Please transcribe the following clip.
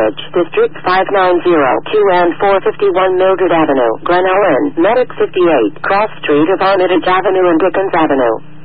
Village, District 590, Q and 451 Mildred Avenue, Glen Ellen, Medic 58, Cross Street of Armitage Avenue and Dickens Avenue.